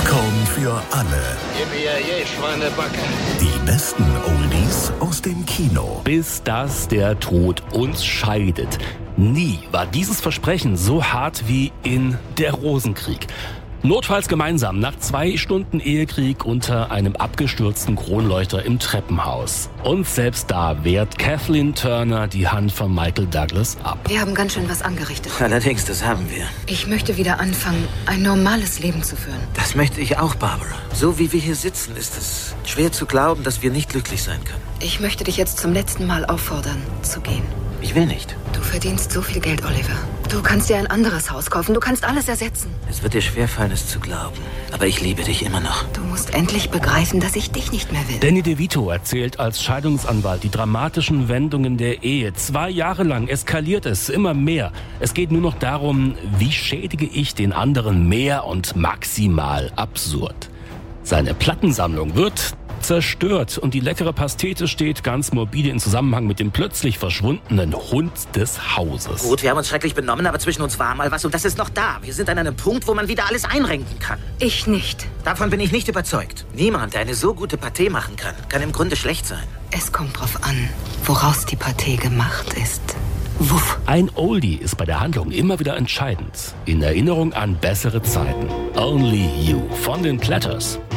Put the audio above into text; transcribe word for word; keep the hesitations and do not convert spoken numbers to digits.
Popcorn für alle. Gib mir je Schweinebacke. Die besten Oldies aus dem Kino. Bis dass der Tod uns scheidet. Nie war dieses Versprechen so hart wie in Der Rosenkrieg. Notfalls gemeinsam nach zwei Stunden Ehekrieg unter einem abgestürzten Kronleuchter im Treppenhaus. Und selbst da wehrt Kathleen Turner die Hand von Michael Douglas ab. Wir haben ganz schön was angerichtet. Allerdings, das haben wir. Ich möchte wieder anfangen, ein normales Leben zu führen. Das möchte ich auch, Barbara. So wie wir hier sitzen, ist es schwer zu glauben, dass wir nicht glücklich sein können. Ich möchte dich jetzt zum letzten Mal auffordern, zu gehen. Ich will nicht. Du verdienst so viel Geld, Oliver. Du kannst dir ein anderes Haus kaufen. Du kannst alles ersetzen. Es wird dir schwerfallen, es zu glauben. Aber ich liebe dich immer noch. Du musst endlich begreifen, dass ich dich nicht mehr will. Danny DeVito erzählt als Scheidungsanwalt die dramatischen Wendungen der Ehe. Zwei Jahre lang eskaliert es immer mehr. Es geht nur noch darum, wie schädige ich den anderen mehr und maximal absurd. Seine Plattensammlung wird zerstört und die leckere Pastete steht ganz morbide in Zusammenhang mit dem plötzlich verschwundenen Hund des Hauses. Gut, wir haben uns schrecklich benommen, aber zwischen uns war mal was und das ist noch da. Wir sind an einem Punkt, wo man wieder alles einrenken kann. Ich nicht. Davon bin ich nicht überzeugt. Niemand, der eine so gute Pâté machen kann, kann im Grunde schlecht sein. Es kommt drauf an, woraus die Pâté gemacht ist. Wuff. Ein Oldie ist bei der Handlung immer wieder entscheidend. In Erinnerung an bessere Zeiten. Only You von den Platters.